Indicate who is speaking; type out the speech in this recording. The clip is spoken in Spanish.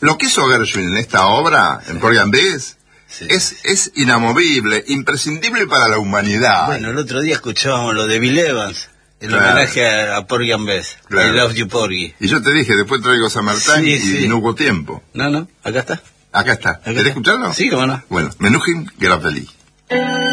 Speaker 1: Lo que hizo Gershwin en esta obra, en Porgy and Bess,
Speaker 2: Sí.
Speaker 1: es inamovible, imprescindible para la humanidad.
Speaker 2: Bueno, el otro día escuchábamos lo de Bill Evans, el
Speaker 1: Claro.
Speaker 2: homenaje a Porgy and Bess.
Speaker 1: Claro.
Speaker 2: I Love You, Porgy.
Speaker 1: Y yo te dije, después traigo San Martín
Speaker 2: Sí,
Speaker 1: y
Speaker 2: sí.
Speaker 1: no hubo tiempo.
Speaker 2: No, acá está.
Speaker 1: Acá está.
Speaker 2: Acá
Speaker 1: ¿Querés
Speaker 2: está.
Speaker 1: escucharlo?
Speaker 2: Sí, cómo no.
Speaker 1: Bueno, Menuhin Grappelli.